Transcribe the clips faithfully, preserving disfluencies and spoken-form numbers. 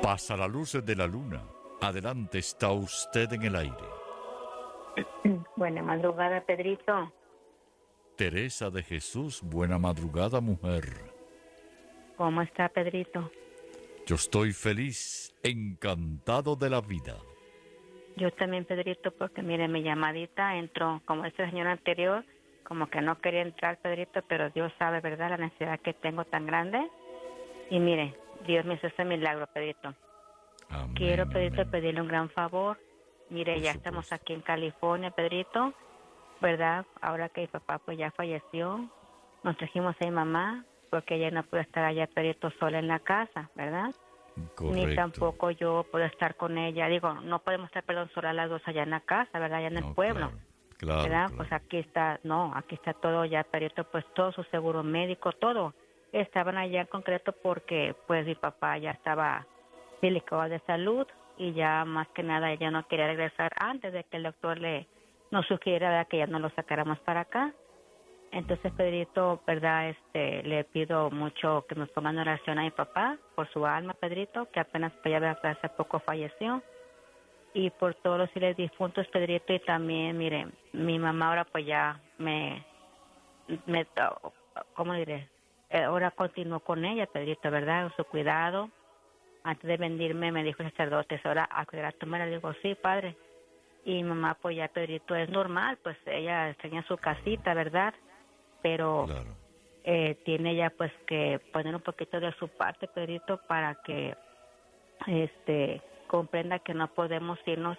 Pasa la luz de la luna. Adelante, está usted en el aire. Buena madrugada, Pedrito. Teresa de Jesús, buena madrugada, mujer. ¿Cómo está, Pedrito? Yo estoy feliz, encantado de la vida. Yo también, Pedrito, porque mire, mi llamadita entró, como ese señor anterior, como que no quería entrar, Pedrito, pero Dios sabe, ¿verdad?, la necesidad que tengo tan grande. Y mire, Dios me hizo ese milagro, Pedrito. Amén, Quiero, Pedrito, amén. pedirle un gran favor. Mire, Por ya supuesto. estamos aquí en California, Pedrito, ¿verdad? Ahora que mi papá pues ya falleció, nos trajimos a mi mamá, porque ella no puede estar allá, Pedrito, sola en la casa, ¿verdad? Correcto. Ni tampoco yo puedo estar con ella. Digo, no podemos estar, perdón, solas las dos allá en la casa, ¿verdad? Allá en el No, pueblo. claro, claro, ¿Verdad? claro. Pues aquí está, no, aquí está todo ya, Pedrito, pues todo su seguro médico, todo. Estaban allá en concreto porque pues mi papá ya estaba delicado de salud y ya más que nada ella no quería regresar antes de que el doctor le nos sugiriera, ¿verdad?, que ya no lo sacáramos para acá. Entonces, Pedrito, ¿verdad? Este, le pido mucho que me pongan oración a mi papá por su alma, Pedrito, que apenas pues, ya ve que hace poco falleció. Y por todos los seres difuntos, Pedrito, y también, mire, mi mamá ahora pues ya me, me ¿cómo diré? Eh, Ahora continuó con ella, Pedrito, ¿verdad? Su cuidado. Antes de venirme me dijo el sacerdote, ahora a cuidar a tu madre. Le digo, sí, padre. Y mi mamá pues ya, Pedrito, es normal, pues ella tenía su casita, ¿verdad? Pero Claro. eh, tiene ya pues que poner un poquito de su parte, Pedrito, para que este comprenda que no podemos irnos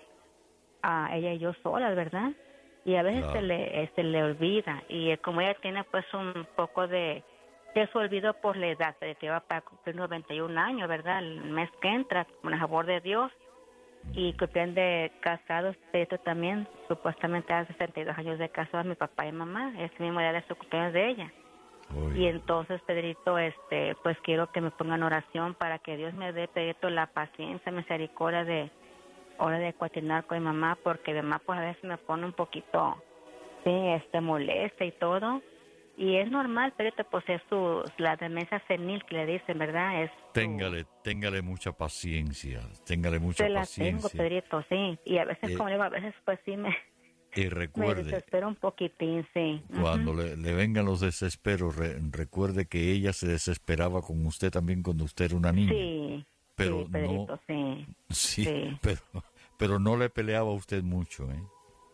a ella y yo solas, ¿verdad? Y a veces Claro. se le eh, se le olvida, y eh, como ella tiene pues un poco de de su olvido por la edad, de que va para cumplir noventa y un años, ¿verdad? El mes que entra, con el favor de Dios, y cumplen de casados, Pedrito, también, supuestamente hace sesenta y dos años de casados mi papá y mamá, ese mismo día de su cumpleaños de ella. Oye, Y entonces, Pedrito, este, pues quiero que me pongan oración para que Dios me dé, Pedrito, la paciencia, misericordia de hora de coordinar con mi mamá, porque mi mamá pues a veces me pone un poquito, sí, este, molesta y todo. Y es normal, Pedrito, pues es su, la demencia senil que le dicen, ¿verdad? Es su- téngale, téngale mucha paciencia, téngale mucha se la tengo, paciencia. Pedrito, sí. Y a veces, Eh, como digo, a veces pues sí me, y me recuerde, desespero un poquitín, sí. cuando Ujú. le, le vengan los desesperos, re- recuerde que ella se desesperaba con usted también cuando usted era una niña. Sí, Pero sí, Pedrito, no, sí. sí, Sí. pero, pero no le peleaba a usted mucho, ¿eh?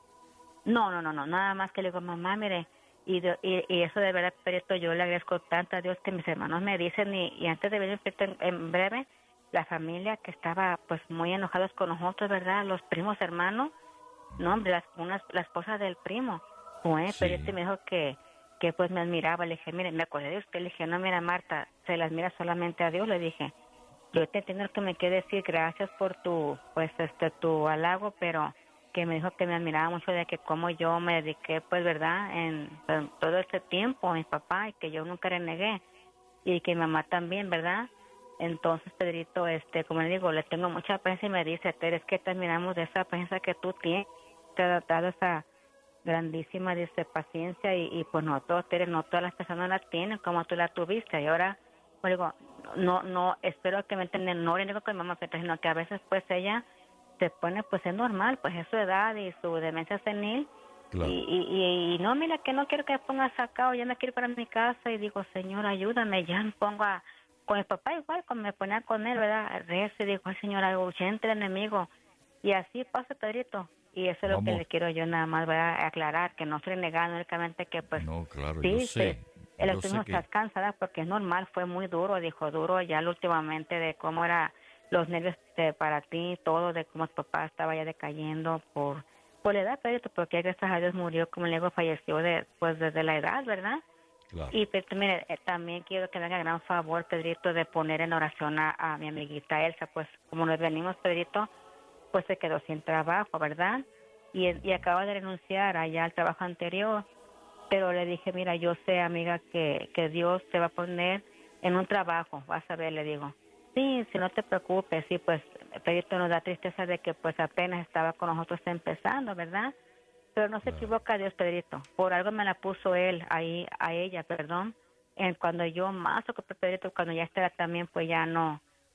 No, no, no, no, nada más que le digo, mamá, mire, y, de- y, y eso de verdad, Pedrito, yo le agradezco tanto a Dios que mis hermanos me dicen, y, y antes de venir, Pedrito, en, en breve, la familia que estaba pues muy enojados con nosotros, ¿verdad? Los primos hermanos, no, hombre, las, unas, la esposa del primo, fue, Sí. Pedrito, y me dijo que, que pues me admiraba. Le dije, mire, me acordé de usted. Le dije, no, mira, Marta, se la admira solamente a Dios. Le dije, yo te entiendo que me quiere decir gracias por tu, pues, este, tu halago, pero que me dijo que me admiraba mucho de que como yo me dediqué, pues, verdad, en, en todo este tiempo a mi papá, y que yo nunca renegué, y que mi mamá también, ¿verdad? Entonces, Pedrito, este, como le digo, le tengo mucha paciencia, y me dice, Tere, es que te admiramos de esa paciencia que tú tienes, te ha dado esa grandísima, dice, paciencia, y, y pues no todos, Tere, no todas las personas la tienen como tú la tuviste. Y ahora, pues digo, no, no, espero que me entiendan, no le digo que mi mamá, sino que a veces pues ella se pone, pues es normal, pues es su edad y su demencia senil. Claro. Y, y, y, y no, mira, que no quiero que me ponga sacado, ya me quiero ir para mi casa, y digo, Señor, ayúdame, ya me pongo a, con el papá igual, cuando me ponía con él, ¿verdad? Rezo y digo, ay, Señor, ahuyente el enemigo. Y así pasa, Pedrito. Y eso es lo que Vamos. le quiero yo nada más, voy a aclarar, que no estoy negando únicamente que pues, No, claro, yo sí, sé, sí, el yo sé estuvimos que cansada porque es normal, fue muy duro, dijo, duro ya últimamente de cómo era los nervios de, para ti, todo, de cómo tu papá estaba ya decayendo por, por la edad, Pedrito, porque gracias a Dios murió, como le digo, falleció de, pues desde la edad, ¿verdad? claro. Y Pedrito, mire, eh, también quiero que me haga gran favor, Pedrito, de poner en oración a, a mi amiguita Elsa, pues como nos venimos, Pedrito, pues se quedó sin trabajo, ¿verdad? Y, y acaba de renunciar allá al trabajo anterior, pero le dije, mira, yo sé, amiga, que, que Dios te va a poner en un trabajo, vas a ver, le digo. Sí, si no te preocupes, sí, pues, Pedrito, nos da tristeza de que pues apenas estaba con nosotros empezando, ¿verdad? Pero no se Claro. equivoca Dios, Pedrito, por algo me la puso él, ahí, a ella, perdón, en cuando yo más ocupé, Pedrito, cuando ya estaba también, pues ya no,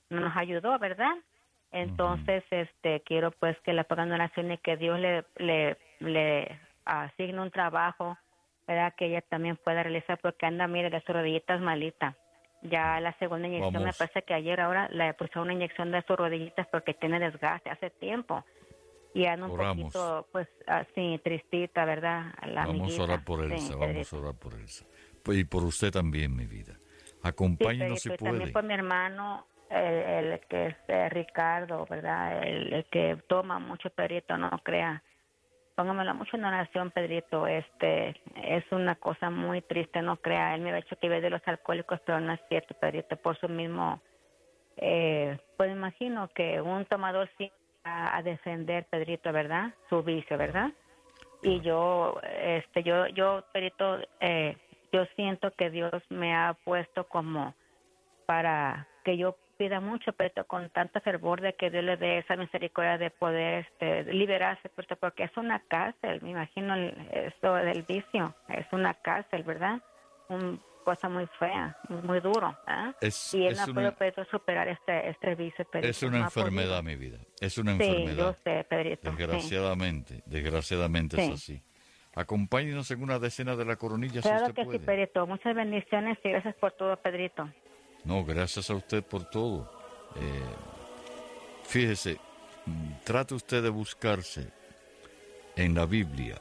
no nos ayudó, ¿verdad? Entonces, uh-huh. este, quiero pues que le pongan oración y que Dios le, le, le asigne un trabajo, ¿verdad? Que ella también pueda realizar, porque anda, mire, de sus rodillitas malita. Ya la segunda inyección, Vamos. me parece que ayer ahora le puso una inyección de sus rodillitas porque tiene desgaste hace tiempo. Y anda un Oramos. poquito, pues, así, tristita, ¿verdad? La vamos amiguita. a orar por Elsa, sí, vamos Pedrito. a orar por Elsa. Pues, y por usted también, mi vida. Acompáñenos sí, si puede. También por mi hermano, el, el que es eh, Ricardo, ¿verdad? El, el que toma mucho, Pedrito, no crea. Póngamelo mucho en oración, Pedrito. Este, es una cosa muy triste, no crea. Él me ha dicho que vive de los alcohólicos, pero no es cierto, Pedrito. Por su mismo, eh, pues imagino que un tomador sí va a defender, Pedrito, ¿verdad? Su vicio, ¿verdad? Y yo, este, yo, yo, Pedrito, eh, yo siento que Dios me ha puesto como para que yo pida mucho, pero con tanto fervor de que Dios le dé esa misericordia de poder este, liberarse, porque es una cárcel, me imagino el, esto del vicio, es una cárcel, ¿verdad? Una cosa muy fea, muy duro, ¿verdad? Es, y él es no una, ha podido superar este, este vicio, Pedrito. Es una no enfermedad, mi vida, es una sí, enfermedad. Yo sé, Pedrito. Desgraciadamente, sí. desgraciadamente sí. es así. Acompáñenos en una decena de la coronilla, claro si usted que puede. sí, Pedrito. Muchas bendiciones y gracias por todo, Pedrito. No, gracias a usted por todo. Eh, fíjese, trate usted de buscarse en la Biblia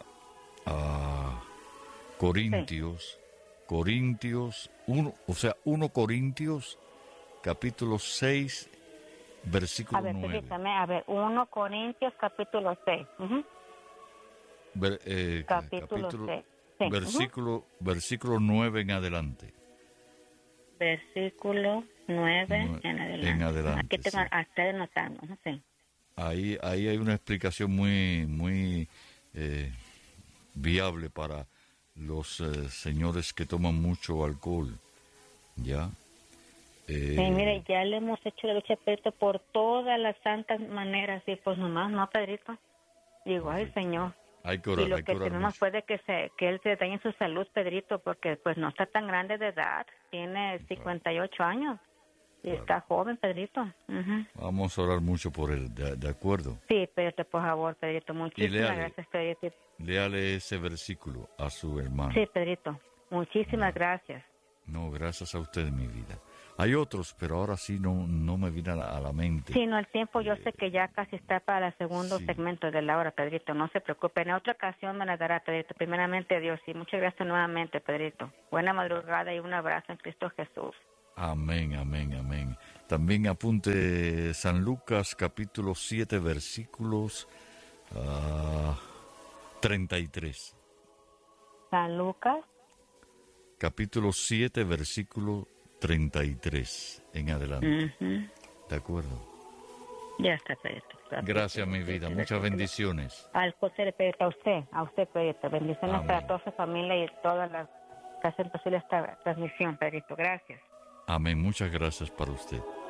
a Corintios, sí. Corintios uno, o sea, uno Corintios, capítulo seis, versículo a ver, nueve. Permítame, a ver, uno Corintios, capítulo seis. Uh-huh. Ver, eh, capítulo, capítulo seis. Sí. Versículo, uh-huh. versículo nueve en adelante. Versículo nueve no, en adelante. En adelante. Aquí tengo sí. hasta anotando, no sé. Ahí, ahí hay una explicación muy, muy eh, viable para los eh, señores que toman mucho alcohol, ¿ya? Eh, sí, mire, ya le hemos hecho la lucha, Pedrito, por todas las santas maneras, y pues nomás, ¿no, Pedrito? Digo, ay, Señor. Hay que orar, y lo hay que que orar tenemos mucho. puede que se que él se dañe su salud, Pedrito, porque pues no está tan grande de edad, tiene cincuenta y ocho años y claro. está joven, Pedrito. Uh-huh. Vamos a orar mucho por él, de, de acuerdo. Sí, Pedrito, por favor, Pedrito, muchísimas léale, gracias, Pedrito. Léale ese versículo a su hermano. Sí, Pedrito, muchísimas no, gracias. No, gracias a usted, mi vida. Hay otros, pero ahora sí no no me viene a la, a la mente. Sí, no, el tiempo yo eh, sé que ya casi está para el segundo sí. segmento de la hora, Pedrito. No se preocupe. En otra ocasión me la dará, Pedrito. Primeramente, Dios. Y muchas gracias nuevamente, Pedrito. Buena madrugada y un abrazo en Cristo Jesús. Amén, amén, amén. También apunte San Lucas, capítulo siete, versículos uh, treinta y tres. San Lucas. Capítulo siete, versículo treinta y tres en adelante. Uh-huh. ¿De acuerdo? Ya está, Pedrito. Gracias, Gracias mi vida. Muchas Pedrito. bendiciones. Al José, Pedrito, a usted, a usted, Pedrito. Bendiciones Amén. Para toda su familia y todas las que hacen posible esta transmisión, Pedrito. Gracias. Amén. Muchas gracias para usted.